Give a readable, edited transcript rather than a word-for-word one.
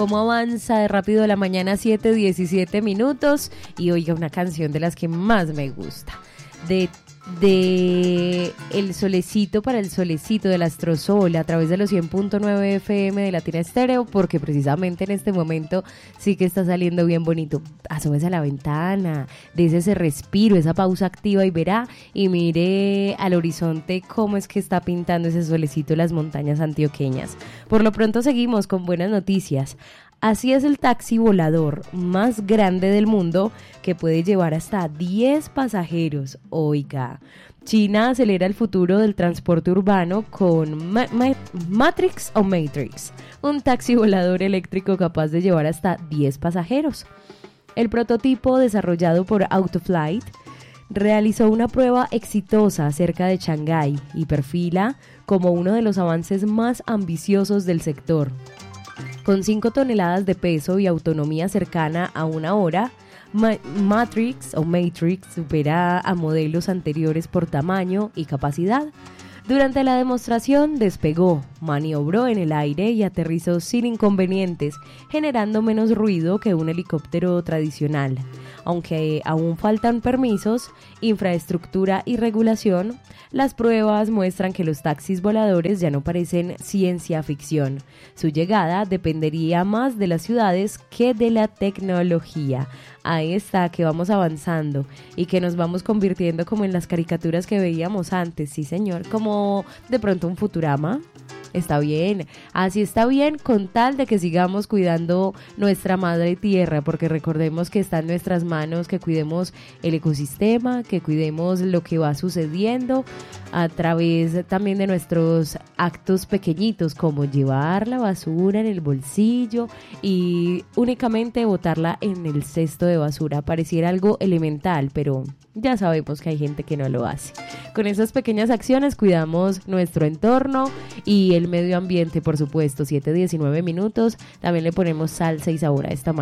cómo avanza de rápido la mañana, 7:17 minutos. Y oiga, una canción de las que más me gusta. De El Solecito para el Solecito del Astrosol a través de los 100.9 FM de Latina Estéreo, porque precisamente en este momento sí que está saliendo bien bonito. Asómese a la ventana, dése ese respiro, esa pausa activa y verá, y mire al horizonte cómo es que está pintando ese solecito las montañas antioqueñas. Por lo pronto seguimos con buenas noticias. Así es el taxi volador más grande del mundo, que puede llevar hasta 10 pasajeros. Oiga, China acelera el futuro del transporte urbano con Matrix, un taxi volador eléctrico capaz de llevar hasta 10 pasajeros. El prototipo, desarrollado por Autoflight, realizó una prueba exitosa cerca de Shanghái y perfila como uno de los avances más ambiciosos del sector. Con 5 toneladas de peso y autonomía cercana a 1 hora, Matrix supera a modelos anteriores por tamaño y capacidad. Durante la demostración despegó, maniobró en el aire y aterrizó sin inconvenientes, generando menos ruido que un helicóptero tradicional. Aunque aún faltan permisos, infraestructura y regulación, las pruebas muestran que los taxis voladores ya no parecen ciencia ficción. Su llegada dependería más de las ciudades que de la tecnología. Ahí está, que vamos avanzando y que nos vamos convirtiendo como en las caricaturas que veíamos antes, sí señor, como de pronto un Futurama. Está bien, así está bien, con tal de que sigamos cuidando nuestra madre tierra, porque recordemos que está en nuestras manos que cuidemos el ecosistema, que cuidemos lo que va sucediendo a través también de nuestros actos pequeñitos, como llevar la basura en el bolsillo y únicamente botarla en el cesto de basura. Pareciera algo elemental, pero ya sabemos que hay gente que no lo hace. Con esas pequeñas acciones cuidamos nuestro entorno y el medio ambiente, por supuesto. 7:19 minutos. También le ponemos salsa y sabor a esta mañana.